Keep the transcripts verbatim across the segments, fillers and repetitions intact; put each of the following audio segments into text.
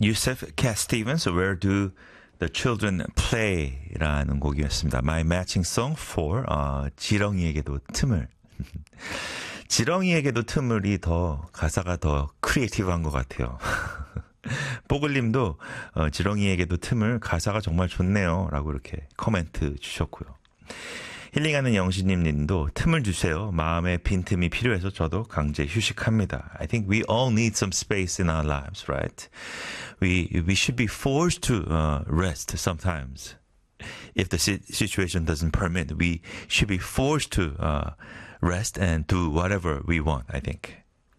Yusef Cat Stevens, Where Do the Children Play? 라는 곡이었습니다. My matching song for 어, 지렁이에게도 틈을. 지렁이에게도 틈을이 더 가사가 더 크리에이티브한 것 같아요. 뽀글님도 어, 지렁이에게도 틈을 가사가 정말 좋네요 라고 이렇게 코멘트 주셨고요. 힐링하는 영신님 님도 틈을 주세요. 마음에 빈틈이 필요해서 저도 강제 휴식합니다. I think we all need some space in our lives, right? We, we should be forced to uh, rest sometimes. If the situation doesn't permit, we should be forced to uh, rest and do whatever we want, I think.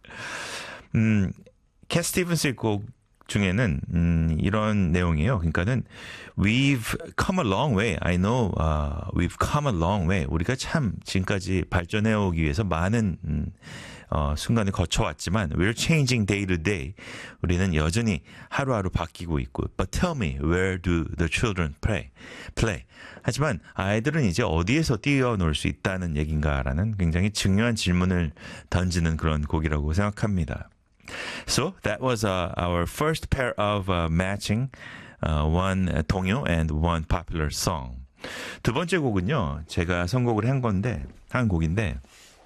음, 캣 스티븐스의 곡 중에는 음, 이런 내용이에요. 그러니까는 we've come a long way. I know uh, we've come a long way. 우리가 참 지금까지 발전해 오기 위해서 많은 음, 어, 순간을 거쳐왔지만 we're changing day to day. 우리는 여전히 하루하루 바뀌고 있고 But tell me, where do the children play? play? 하지만 아이들은 이제 어디에서 뛰어놀 수 있다는 얘기인가라는 굉장히 중요한 질문을 던지는 그런 곡이라고 생각합니다. So that was uh, our first pair of uh, matching, uh, one uh, 동요 and one popular song. 두 번째 곡은요, 제가 선곡을 한 건데, 한 곡인데,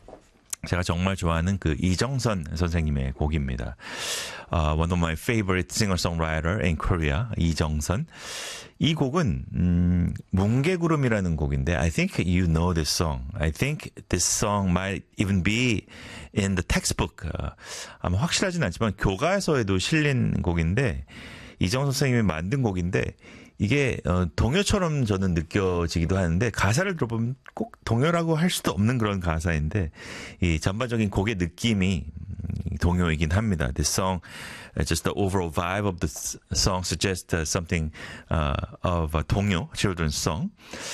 제가 정말 좋아하는 그 이정선 선생님의 곡입니다. Uh, one of my favorite singer-songwriter in Korea, 이정선. 이 곡은 음, 뭉게구름이라는 곡인데 I think you know this song. I think this song might even be in the textbook. Uh, 아마 확실하진 않지만 교과서에도 실린 곡인데 이정선 선생님이 만든 곡인데 이게 어, 동요처럼 저는 느껴지기도 하는데 가사를 들어보면 꼭 동요라고 할 수도 없는 그런 가사인데 이 전반적인 곡의 느낌이 동요이긴 합니다. This song, just the overall vibe of the song suggests something uh, of a 동요, children's song.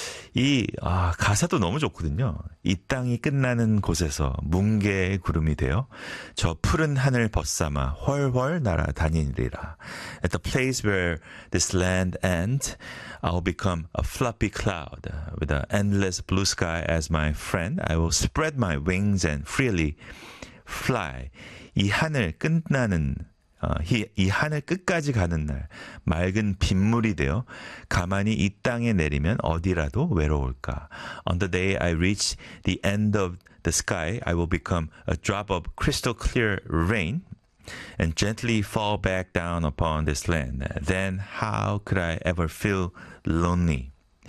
이 아, 가사도 너무 좋거든요. 이 땅이 끝나는 곳에서 뭉게의 구름이 되어 저 푸른 하늘 벗삼아 훨훨 날아다니리라. At the place where this land ends, I'll become a fluffy cloud with an endless blue sky as my friend. I will spread my wings and freely fly. 이 하늘 끝나는 어, 이, 이 하늘 끝까지 가는 날 맑은 빗물이 되어 가만히 이 땅에 내리면 어디라도 외로울까. On the day I reach the end of the sky, I will become a drop of crystal clear rain and gently fall back down upon this land. Then how could I ever feel lonely?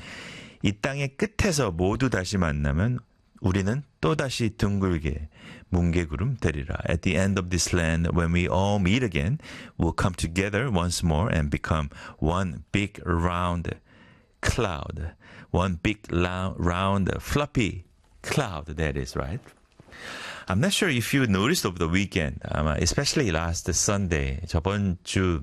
이 땅의 끝에서 모두 다시 만나면 우리는 또다시 둥글게 뭉게구름 되리라. At the end of this land, when we all meet again, we'll come together once more and become one big round cloud. One big round fluffy cloud, that is, right? I'm not sure if you noticed over the weekend, especially last Sunday, 저번 주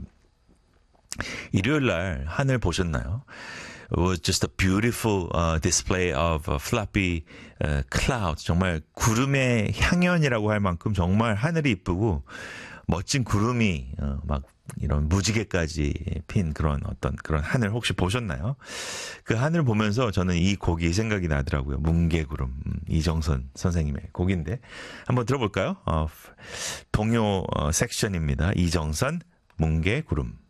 일요일 날 하늘 보셨나요? It was just a beautiful uh, display of uh, fluffy uh, clouds. 정말 구름의 향연이라고 할 만큼 정말 하늘이 이쁘고 멋진 구름이 어, 막 이런 무지개까지 핀 그런 어떤 그런 하늘 혹시 보셨나요? 그 하늘 보면서 저는 이 곡이 생각이 나더라고요. 뭉게구름. 음, 이정선 선생님의 곡인데 한번 들어볼까요? 어, 동요 어, 섹션입니다. 이정선 뭉게구름.